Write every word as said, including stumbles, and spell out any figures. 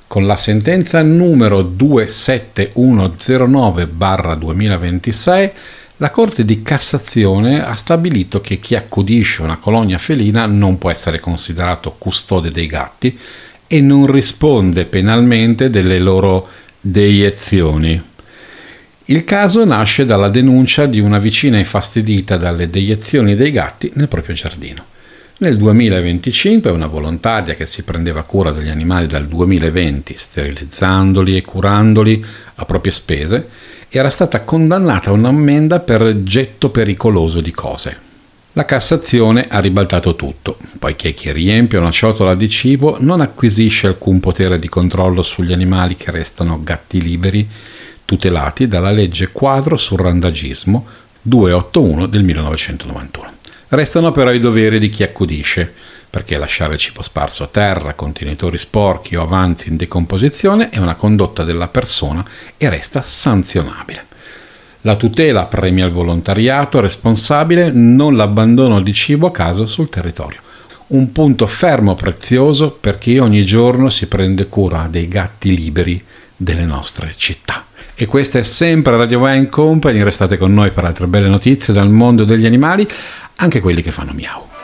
Con la sentenza numero duemilasettantanove barra duemilaventisei, la Corte di Cassazione ha stabilito che chi accudisce una colonia felina non può essere considerato custode dei gatti e non risponde penalmente delle loro deiezioni. Il caso nasce dalla denuncia di una vicina infastidita dalle deiezioni dei gatti nel proprio giardino. Nel duemilaventicinque una volontaria che si prendeva cura degli animali dal duemilaventi, sterilizzandoli e curandoli a proprie spese, era stata condannata a un'ammenda per getto pericoloso di cose. La Cassazione ha ribaltato tutto, poiché chi riempie una ciotola di cibo non acquisisce alcun potere di controllo sugli animali che restano gatti liberi, tutelati dalla legge quadro sul randagismo duecentottantuno del millenovecentonovantuno. Restano però i doveri di chi accudisce, perché lasciare cibo sparso a terra, contenitori sporchi o avanzi in decomposizione è una condotta della persona e resta sanzionabile. La tutela premia il volontariato responsabile, non l'abbandono di cibo a caso sul territorio. Un punto fermo prezioso per chi ogni giorno si prende cura dei gatti liberi delle nostre città. E questa è sempre Radio Wine Company, restate con noi per altre belle notizie dal mondo degli animali, anche quelli che fanno miau.